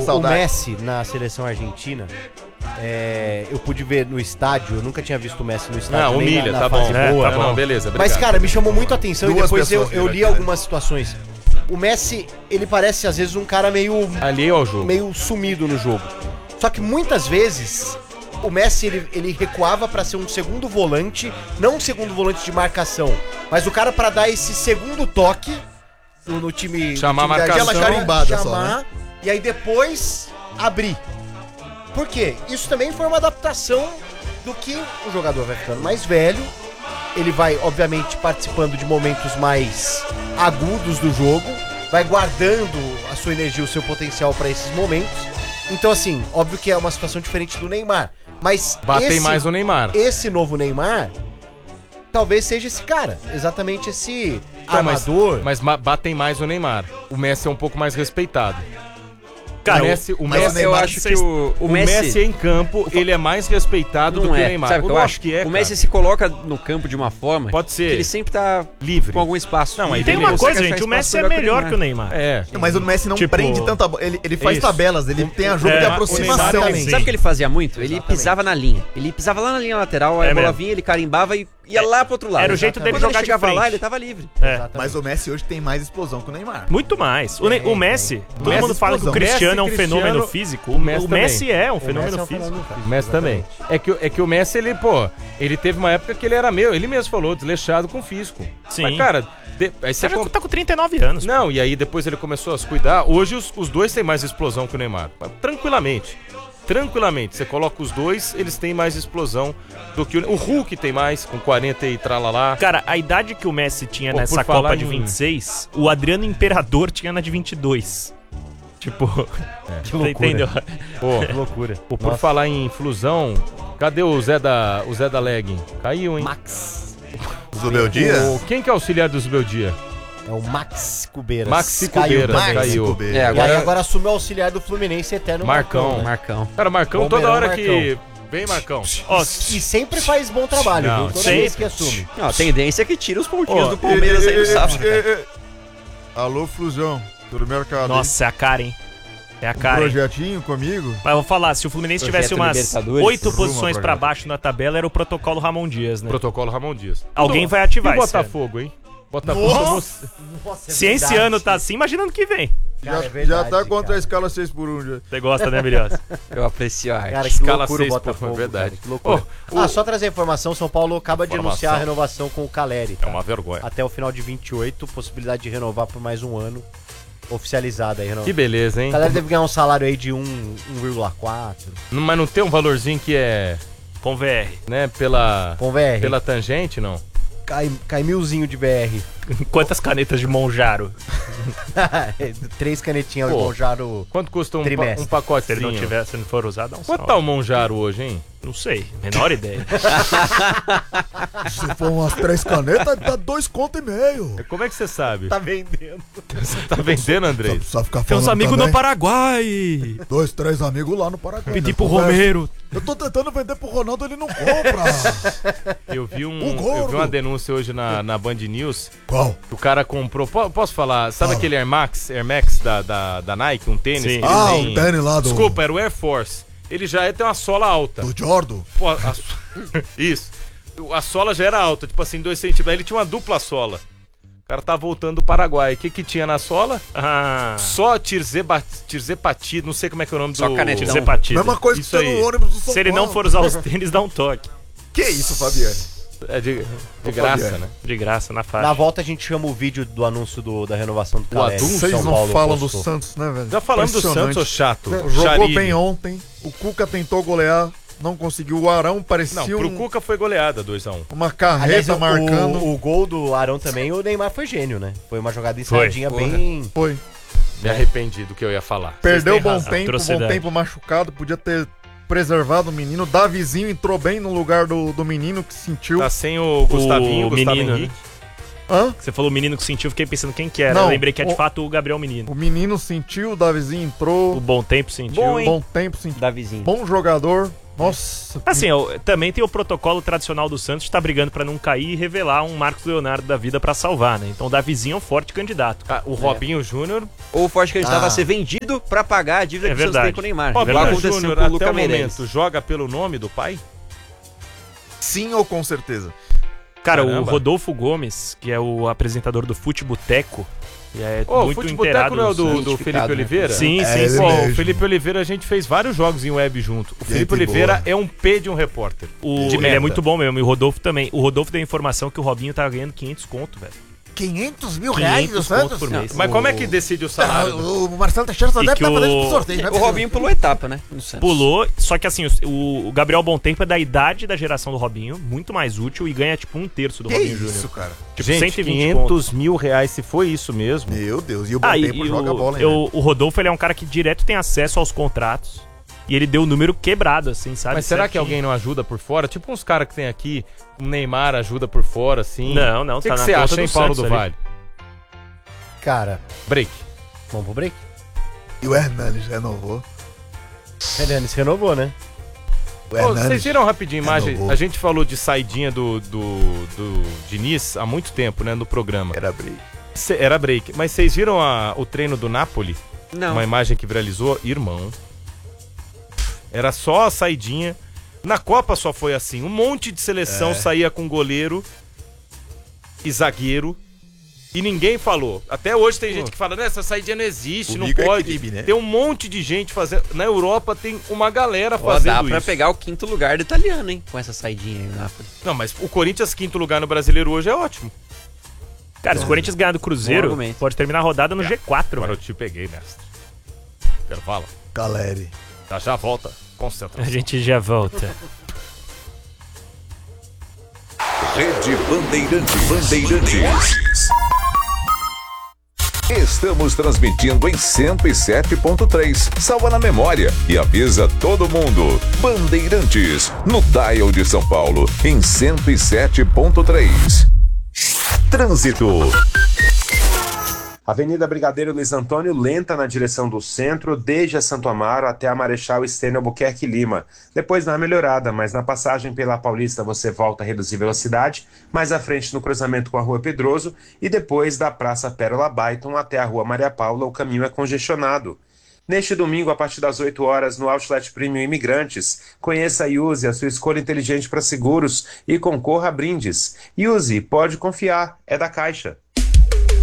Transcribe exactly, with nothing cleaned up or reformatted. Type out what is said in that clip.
saudade. O Messi na seleção argentina, é, eu pude ver no estádio, eu nunca tinha visto o Messi no estádio. Não, humilha, na, na tá bom. é, Boa, tá não, bom. beleza, obrigado. Mas, cara, me chamou muito a atenção Duas e depois eu, pessoas eu li viram aqui, algumas situações. O Messi, ele parece às vezes um cara meio, Alheio ao jogo. meio sumido no jogo. Só que muitas vezes o Messi ele, ele recuava pra ser um segundo volante, não um segundo volante de marcação, mas o cara pra dar esse segundo toque no, no time. Chamar no time a da marcação. Argentina, Carimbada só, chamar, né? e aí depois abrir. Por quê? Isso também foi uma adaptação do que o jogador vai ficando mais velho. Ele vai, obviamente, participando de momentos mais agudos do jogo, vai guardando a sua energia, o seu potencial pra esses momentos. Então, assim, óbvio que é uma situação diferente do Neymar. Mas Batem esse, mais o Neymar. esse novo Neymar talvez seja esse cara. Exatamente esse Então, mas, armador. mas ma- batem mais o Neymar. O Messi é um pouco mais respeitado. Cara, o Messi, o mas Messi, o Neymar- eu acho que vocês- o, o o Messi, Messi em campo, ele é mais respeitado do não que é. o Neymar. Sabe o que eu Lógico acho? que é, o Messi cara. se coloca no campo de uma forma Pode ser. que ele sempre tá Livre. com algum espaço. Não, aí E tem ele uma consegue coisa, achar gente, o espaço Messi é melhor melhor que o Neymar. É. Mas o Messi não Tipo- prende tanta bola. Ele, ele faz Isso. tabelas, ele tem a jogo É, de o aproximação. Neymar Sim. Sabe o que ele fazia muito? Ele Exatamente. pisava na linha. Ele pisava lá na linha lateral, aí É a bola mesmo. vinha, ele carimbava e ia lá pro outro lado. Era o jeito dele Quando jogar ele de chegava frente. lá, ele tava livre. É. Mas o Messi hoje tem mais explosão que o Neymar. Muito mais. O, Ne- Tem, o Messi, tem. todo Messi mundo fala que o explosão. Cristiano é um Messi, fenômeno Cristiano, físico. o O Messi Messi, também. é um O fenômeno Messi é um físico. fenômeno cara. físico. O Messi também. É que, o- é que o Messi, ele, pô, ele teve uma época que ele era meio, ele mesmo falou, desleixado com o físico. Sim. Mas, cara, de, aí Você você já com- tá com trinta e nove anos. Não, e aí depois ele começou a se cuidar. Hoje os, os dois têm mais explosão que o Neymar. Tranquilamente. Tranquilamente. Você coloca os dois, eles têm mais explosão do que o... O Hulk tem mais, com quarenta e tralalá. Cara, a idade que o Messi tinha Pô, nessa por falar Copa de em- vinte e seis, o Adriano Imperador tinha na de vinte e dois. Tipo, Que você loucura. entendeu? Pô, Que loucura. pô, por Nossa. falar em flusão, cadê o Zé da, o Zé da Leg? Caiu, hein? Max. Zubeldia? O, quem que é auxiliar do Zubeldia? É o Max Cubeiras. Maxi Caiu Cubeiras, também. caiu. Cubeiras. É, E aí agora, agora assume o auxiliar do Fluminense eterno Marcão. né? Marcão. Cara, Marcão, Bombeirão toda hora Marcão. que... Vem, Marcão. Ó, E sempre faz bom trabalho, Não, viu? Toda sempre. vez que assume. Não, a tendência é que tira os pontinhos Ó, do Palmeiras aí do sábado. Alô, Flusão, do mercado. nossa, é a cara, hein? É a cara, hein? Projetinho comigo? Mas eu vou falar, se o Fluminense tivesse Projeto umas Libertadores. oito Rumo posições ao pra projeto. baixo na tabela, era o protocolo Ramon Dias, né? Protocolo Ramon Dias. Alguém Tudo- vai ativar E o esse ano. Botafogo, hein? Botafogo. Nossa, é Se esse verdade. ano tá assim, imagina ano que vem. Cara, já, é verdade, já tá contra cara. a escala seis por um já. Você gosta, né, Bilhos? Eu aprecio a arte. Cara, que Escala loucura o seis, pô, Botafogo, é verdade. cara, que loucura. Ô, Ah, o- só trazer a informação, São Paulo acaba de Informação. anunciar a renovação com o Caleri. É tá? uma vergonha. Até o final de vinte e oito, possibilidade de renovar por mais um ano. Oficializada aí, Que beleza, hein? O Caleri deve ganhar um salário aí de um vírgula quatro. Não- Mas não tem um valorzinho que é, Com V R. né, pela, Com V R. pela tangente, não? Cai, cai milzinho de V R. Quantas canetas de Monjaro? Três canetinhas de Pô. Monjaro. Quanto custa um, pa Trimestre. um Se ele pacotezinho? não tiver, se não for usar, dá um Quanto salve. tá o Monjaro hoje, hein? Não sei, menor ideia. Se for umas três canetas, dá dois conto e meio. Como é que você sabe? Tá vendendo. Você tá vendendo, Andrei? Precisa ficar Tem uns falando amigos também. no Paraguai. Dois, três amigos lá no Paraguai. Pedi né? pro Conversa. Romero. Eu tô tentando vender pro Ronaldo, ele não compra. Eu vi, um, O gordo. eu vi uma denúncia hoje na, na Band News. Qual? Que o cara comprou. po- Posso falar? Sabe Fala. aquele Air Max, Air Max da, da, da Nike? Um tênis? Sim. que ele Ah, tem- o tênis lá do... Desculpa, era o Air Force. Ele já é- tem uma sola alta. Do Jordo. Pô, a so- Isso. A sola já era alta, tipo assim, dois centímetros. Aí ele tinha uma dupla sola. O cara tá voltando do Paraguai. O que que tinha na sola? Ah, Só tirzeba- tirzepatite, não sei como é que é o nome Só do... canetão. Tirzepatida. Mesma coisa Isso que tem aí. no ônibus do São Se ele não Paulo. for usar os tênis, dá um toque. Que isso, Fabiane? É de, de Ô, graça, Fabiano. né? De graça, na Na faixa. volta a gente chama o vídeo do anúncio do, da renovação do Caleri. anúncio? Vocês São não Paulo falam do postou. Santos, né, velho? Já falando do Impressionante. Santos, ô chato. Jogou Charilli. bem ontem. O Cuca tentou golear, não conseguiu. O Arão parecia Não, pro um- Cuca foi goleada, dois a um. uma Aliás, carreta o, marcando. o, o gol do Arão também, o Neymar foi gênio, né? Foi uma jogada Foi. ensaiadinha Porra. bem... Foi. Me arrependi do que eu ia falar. Perdeu têm bom razão, tempo, bom atrocidade. tempo machucado. Podia ter preservado o menino. Davizinho entrou bem no lugar do, do menino que sentiu. Tá sem o Gustavinho, O Gustavo menino, Henrique. Hã? Você falou o menino que sentiu, fiquei pensando quem que era. Não, Eu lembrei que é de o- fato o Gabriel Menino. O menino sentiu, o Davizinho entrou. O bom tempo sentiu. Bom, hein? Bom tempo sentiu. Davizinho. Bom jogador. Nossa. Assim, eu- também tem o protocolo tradicional do Santos de tá brigando pra não cair e revelar um Marcos Leonardo da vida pra salvar, né? Então o Davizinho é um forte candidato. Ah, o Robinho Júnior. Ou o Forte candidato Ah. a ser vendido pra pagar a dívida É que o Santos verdade. tem com o Neymar. Robinho Igual aconteceu Júnior, com o até Luca o Meirelles. momento, joga pelo nome do pai? Sim ou com certeza? Cara, o Caramba. Rodolfo Gomes, que é o apresentador do Futeboteco, e é Ô, o muito Futeboteco inteirado não é o no do, Santos. do Felipe né? Oliveira? Sim, É, sim, ele sim. Pô, o mesmo. Felipe Oliveira a gente fez vários jogos em web junto. O Felipe Gente Oliveira boa. é um P de um repórter. O- De ele merda. é muito bom mesmo, e o Rodolfo também. O Rodolfo deu a informação que o Robinho tá ganhando quinhentos conto, velho. quinhentos mil reais do quinhentos conto Santos? por mês. Mas como é que decide o Ah, salário? o o Marcelo Teixeira só E deve que estar fazendo o- esse sorteio, né? O Robinho pulou etapa, né? No Santos. Pulou, só que assim, o, o Gabriel Bontempo é da idade da geração do Robinho, muito mais útil e ganha tipo um terço do Que Robinho isso, Júnior. cara? Tipo, Gente, cento e vinte conto. quinhentos mil reais, se foi isso mesmo. Meu Deus, e o Bom Ah, e, Tempo e joga o, bola ainda. eu- o Rodolfo ele é um cara que direto tem acesso aos contratos. E ele deu o número quebrado, assim, sabe? Mas será que Certinho. alguém não ajuda por fora? Tipo uns caras que tem aqui, o Neymar ajuda por fora, assim. Não, não, O que, tá que na você conta acha, do hein, Paulo Santos do ali. Vale? Cara, Break. vamos pro break? E o Hernanes renovou. Hernandes renovou, né? O Ô, Hernanes vocês viram rapidinho a imagem? renovou. A gente falou de saidinha do, do, do Diniz há muito tempo, né, no programa. Era break. Cê- Era break. Mas vocês viram a- o treino do Napoli? Não. Uma imagem que viralizou? Irmão. Era só a saidinha. Na Copa só foi assim. Um monte de seleção É. saía com goleiro e zagueiro. E ninguém falou. Até hoje tem gente que fala, né, essa saidinha não existe, O não Nico é pode. crime, né? Tem um monte de gente fazendo. Na Europa tem uma galera Ó, fazendo dá pra isso. pegar o quinto lugar do italiano, hein? Com essa saidinha aí no Napoli. Não, mas o Corinthians, quinto lugar no Brasileiro hoje, é ótimo. Cara, se o Corinthians ganhar do Bom Cruzeiro, argumento. pode terminar a rodada no G quatro, Agora velho. eu te peguei, mestre. Intervalo. Galera. Já já volta. Concentra. A gente já volta. Rede Bandeirantes. Bandeirantes. Estamos transmitindo em cento e sete ponto três. Salva na memória e avisa todo mundo. Bandeirantes, no dial de São Paulo, em cento e sete ponto três. Trânsito. Avenida Brigadeiro Luiz Antônio, lenta na direção do centro, desde a Santo Amaro até a Marechal Estênio Albuquerque Lima. Depois dá uma melhorada, mas na passagem pela Paulista você volta a reduzir velocidade, mais à frente no cruzamento com a Rua Pedroso e depois da Praça Pérola Baiton até a Rua Maria Paula o caminho é congestionado. Neste domingo, a partir das oito horas, no Outlet Premium Imigrantes, conheça e use a sua escolha inteligente para seguros e concorra a brindes. Use, pode confiar, é da Caixa.